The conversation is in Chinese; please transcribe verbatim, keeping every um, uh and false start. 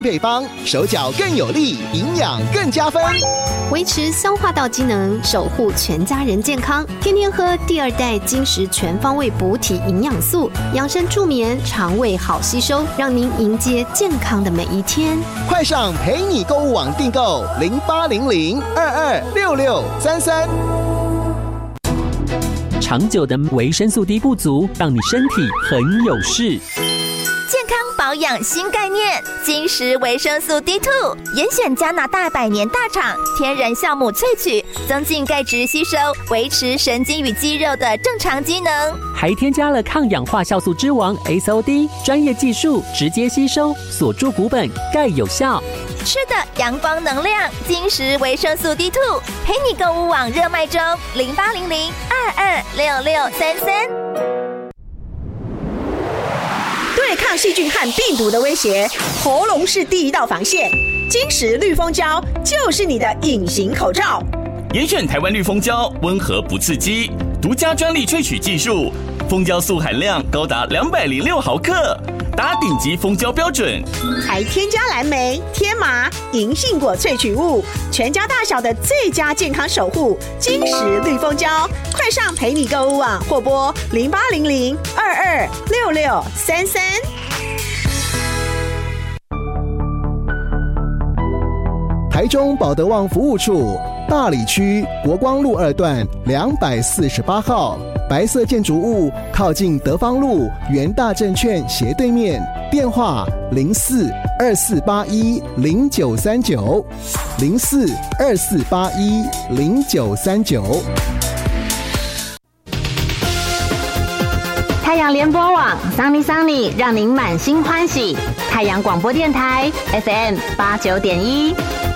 配方，手脚更有力，营养更加分， 维持消化道机能，守护全家人健康。天天喝第二代金石全方位补体营养素，养生助眠，肠胃好吸收，让您迎接健康的每一天。 快上陪你购物网订购零八零零二二六六三三。 长久的维生素 D 不足，让你身体很有事。 健康保养新概念，金石维生素 D 二 严选加拿大百年大厂天然酵母萃取，增进钙质吸收，维持神经与肌肉的正常机能， 还添加了抗氧化酵素之王 S O D， 专业技术直接吸收，锁住骨本，钙有效。 吃的阳光能量，金石维生素 D 二 陪你购物网热卖中，零八零零二二六六三三。 对抗细菌和病毒的威胁，喉咙是第一道防线。金石绿蜂胶就是你的隐形口罩。 严选台湾绿蜂胶，温和不刺激，独家专利萃取技术，蜂胶素含量高达两百零六毫克，达顶级蜂胶标准， 还添加蓝莓、天麻、银杏果萃取物，全家大小的最佳健康守护。金石绿蜂胶，快上陪你购物网或拨零八零零二二六六三三。 台中保德旺服务处，大里区国光路二段两百四十八号，白色建筑物靠近德芳路元大证券斜对面，电话零四二四八一零九三九零四二四八一零九三九。 太阳联播网桑尼桑尼，让您满心欢喜。太阳广播电台 F M 八九点一。